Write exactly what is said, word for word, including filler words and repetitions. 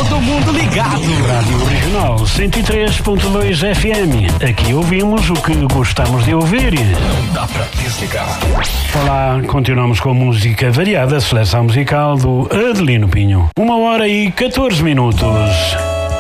Todo mundo ligado. Rádio Regional cento e três ponto dois F M. Aqui ouvimos o que gostamos de ouvir. Não dá pra desligar. Olá, continuamos com música variada, seleção musical do Adelino Pinho. Uma hora e catorze minutos.